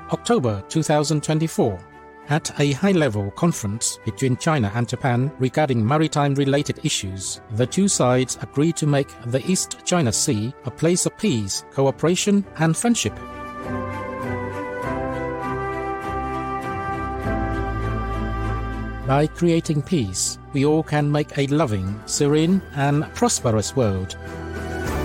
October 2024. At a high-level conference between China and Japan regarding maritime-related issues, the two sides agreed to make the East China Sea a place of peace, cooperation, and friendship. By creating peace, we all can make a loving, serene, and prosperous world.